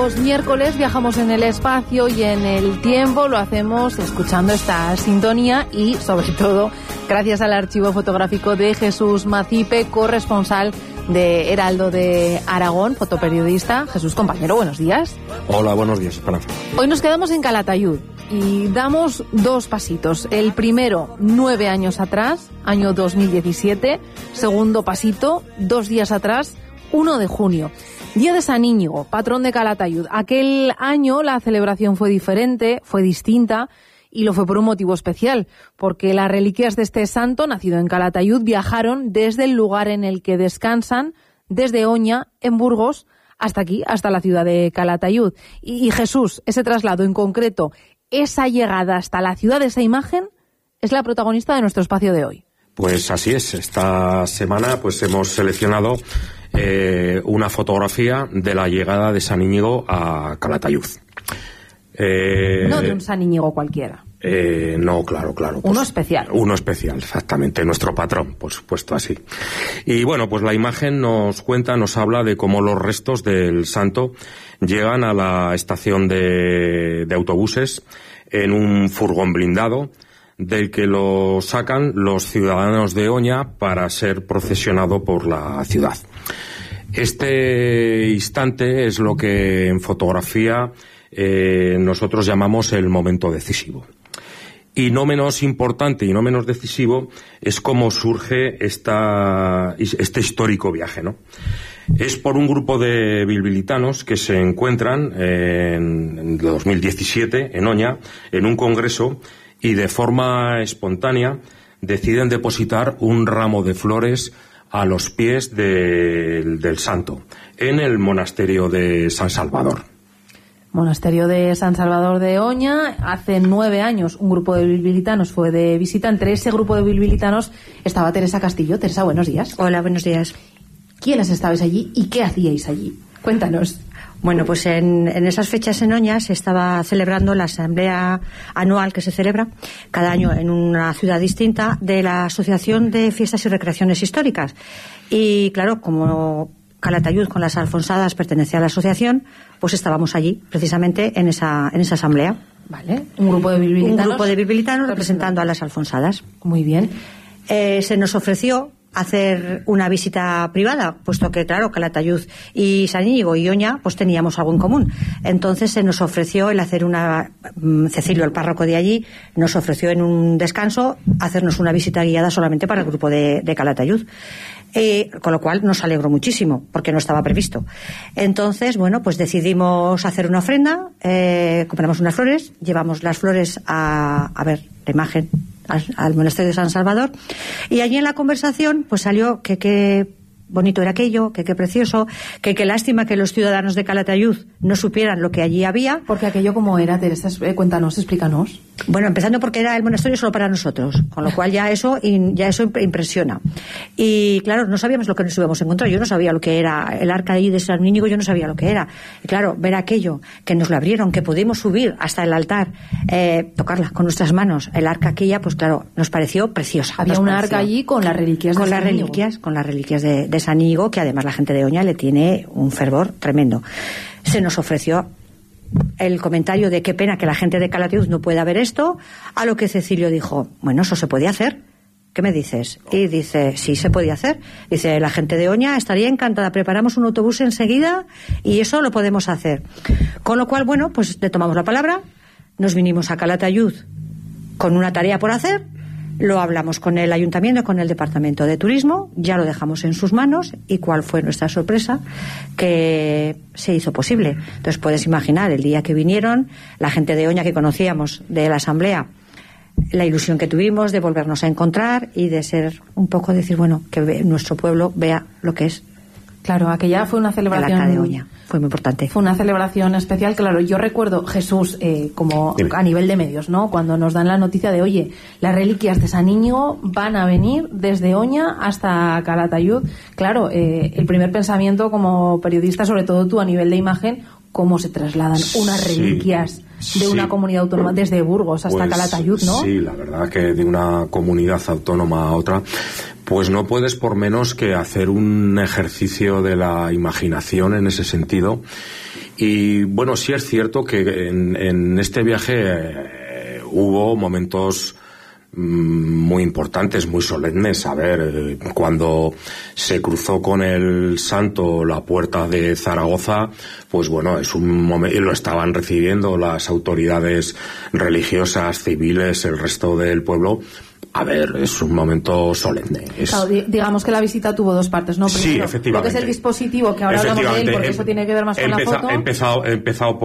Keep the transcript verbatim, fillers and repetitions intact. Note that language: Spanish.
Los miércoles viajamos en el espacio y en el tiempo, lo hacemos escuchando esta sintonía y, sobre todo, gracias al archivo fotográfico de Jesús Macipe, corresponsal de Heraldo de Aragón, fotoperiodista. Jesús, compañero, buenos días. Hola, buenos días, Esperanza. Hoy nos quedamos en Calatayud y damos dos pasitos. El primero, nueve años atrás, año dos mil diecisiete. Segundo pasito, dos días atrás, uno de junio. Día de San Íñigo, patrón de Calatayud. Aquel año la celebración fue diferente, fue distinta y lo fue por un motivo especial, porque las reliquias de este santo, nacido en Calatayud, viajaron desde el lugar en el que descansan, desde Oña, en Burgos, hasta aquí, hasta la ciudad de Calatayud. Y, y Jesús, ese traslado en concreto, esa llegada hasta la ciudad de esa imagen, es la protagonista de nuestro espacio de hoy. Pues así es, esta semana pues hemos seleccionado eh, una fotografía de la llegada de San Íñigo a Calatayud. Eh, no de un San Íñigo cualquiera. Eh, no, claro, claro. Uno pues, especial. Uno especial, exactamente, nuestro patrón, por supuesto, así. Y bueno, pues la imagen nos cuenta, nos habla de cómo los restos del santo llegan a la estación de, de autobuses en un furgón blindado, del que lo sacan los ciudadanos de Oña para ser procesionado por la ciudad. Este instante es lo que en fotografía eh, nosotros llamamos el momento decisivo. Y no menos importante y no menos decisivo es cómo surge esta, este histórico viaje, ¿no? Es por un grupo de bilbilitanos que se encuentran en, en dos mil diecisiete en Oña, en un congreso, y de forma espontánea deciden depositar un ramo de flores a los pies de, del santo en el monasterio de San Salvador. Monasterio de San Salvador de Oña. Hace nueve años un grupo de bilbilitanos fue de visita. Entre ese grupo de bilbilitanos estaba Teresa Castillo. Teresa, buenos días. Hola, buenos días. ¿Quiénes estabais allí y qué hacíais allí? Cuéntanos. Bueno, pues en, en esas fechas en Oña se estaba celebrando la asamblea anual que se celebra cada año en una ciudad distinta de la Asociación de Fiestas y Recreaciones Históricas. Y claro, como Calatayud con las Alfonsadas pertenecía a la asociación, pues estábamos allí, precisamente en esa, en esa asamblea. Vale, un grupo de bilbilitanos. Un grupo de bilbilitanos representando a las Alfonsadas. Muy bien. Eh, se nos ofreció hacer una visita privada, puesto que, claro, Calatayud y San Íñigo y Oña, pues teníamos algo en común. Entonces se nos ofreció el hacer una... Cecilio, el párroco de allí, nos ofreció en un descanso hacernos una visita guiada solamente para el grupo de, de Calatayud. Eh, con lo cual nos alegró muchísimo, porque no estaba previsto. Entonces, bueno, pues decidimos hacer una ofrenda, eh, compramos unas flores, llevamos las flores a, a ver, la imagen al, al monasterio de San Salvador, y allí en la conversación pues salió que qué bonito era aquello, que qué precioso, que qué lástima que los ciudadanos de Calatayud no supieran lo que allí había. Porque aquello como era, Teresa, eh, cuéntanos, explícanos. Bueno, empezando porque era el monasterio solo para nosotros, con lo cual ya eso ya eso impresiona. Y claro, no sabíamos lo que nos íbamos a encontrar. Yo no sabía lo que era el arca allí de San Íñigo, yo no sabía lo que era. Y claro, ver aquello, que nos lo abrieron, que pudimos subir hasta el altar, eh, tocarla con nuestras manos, el arca aquella, pues claro, nos pareció preciosa. Había una arca allí con las reliquias de con las reliquias, con las reliquias de, de San Íñigo, que además la gente de Oña le tiene un fervor tremendo. Se nos ofreció el comentario de qué pena que la gente de Calatayud no pueda ver esto, a lo que Cecilio dijo, bueno, eso se puede hacer. ¿Qué me dices? Y dice, sí, se podía hacer. Dice, la gente de Oña estaría encantada, preparamos un autobús enseguida y eso lo podemos hacer. Con lo cual, bueno, pues le tomamos la palabra, nos vinimos a Calatayud con una tarea por hacer, lo hablamos con el ayuntamiento, con el departamento de turismo, ya lo dejamos en sus manos, y cuál fue nuestra sorpresa, que se hizo posible. Entonces puedes imaginar el día que vinieron, la gente de Oña que conocíamos de la asamblea, la ilusión que tuvimos de volvernos a encontrar y de ser un poco, decir, bueno, que ve, nuestro pueblo vea lo que es. Claro, aquella fue una celebración. El arca de Oña. Fue muy importante. Fue una celebración especial, claro. Yo recuerdo, Jesús, eh, como Dime. a nivel de medios, ¿no? Cuando nos dan la noticia de, oye, las reliquias de San Íñigo van a venir desde Oña hasta Calatayud. Claro, eh, el primer pensamiento como periodista, sobre todo tú a nivel de imagen, cómo se trasladan unas reliquias sí, de sí. una comunidad autónoma desde Burgos hasta pues, Calatayud, ¿no? Sí, la verdad que de una comunidad autónoma a otra, pues no puedes por menos que hacer un ejercicio de la imaginación en ese sentido Y bueno, sí es cierto que en, en este viaje eh, hubo momentos muy importantes, muy solemnes. A ver, cuando se cruzó con el santo la puerta de Zaragoza, pues bueno, es un momento, lo estaban recibiendo las autoridades religiosas, civiles, el resto del pueblo. A ver, es un momento solemne. Es... Claro, digamos que la visita tuvo dos partes, ¿no? Primero, sí, efectivamente. lo que es el dispositivo, que ahora hablamos de él, porque eso tiene que ver más con empeza, la foto. He empezado, he empezado